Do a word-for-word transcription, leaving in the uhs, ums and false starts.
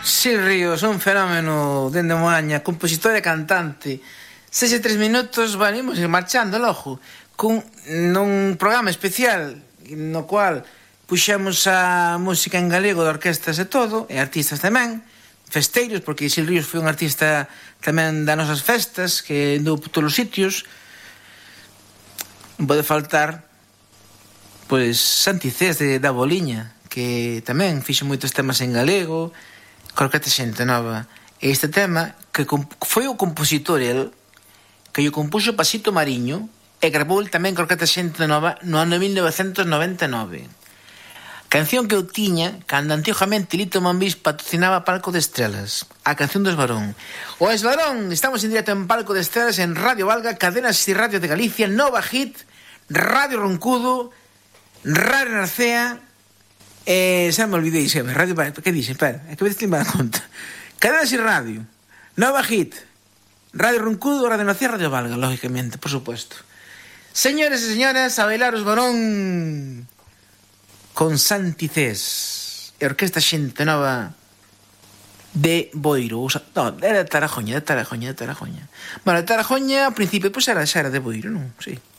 Sí, Ríos, un fenómeno dende Moaña, compositor e cantante. Sexe tres minutos, bueno, imos ir marchando logo cun, nun programa especial no cual puxemos a música en galego de orquestas e todo, e artistas tamén, festeiros, porque Isil Ríos foi un artista tamén das nosas festas, que andou por todos os sitios. Non pode faltar pois Santi Cés de, da Boliña, que tamén fixo moitos temas en galego, con Orquesta Xente Nova. E este tema, que foi o compositor el, que o compuxo Pasito Mariño, e gravou el tamén con Orquesta Xente Nova no ano mil novecentos noventa e nove. Canción que eu tiña cando antigamente Lito Mambís patrocinaba Palco de Estrelas, a canción dos Varón. O Esvarón, estamos en directo en Palco de Estrelas, en Radio Valga, Cadenas y Radio de Galicia, Nova Hit, Radio Roncudo, Radio Narcea, eh, xa me olvidei, xa, Radio, que dixe, espera, é que veces te me da conta. Cadenas y Radio, Nova Hit, Radio Roncudo, Radio Narcea, Radio Valga, lógicamente, por supuesto. Señores e señoras, a bailar os Varón con Santi Cés e Orquesta Xente Nova de Boiro. O sea, no, era de Tarajoña, de Tarajoña, de Tarajoña. Bueno, de Tarajoña, ao principio, pois pues era, xa era de Boiro, non? Sí.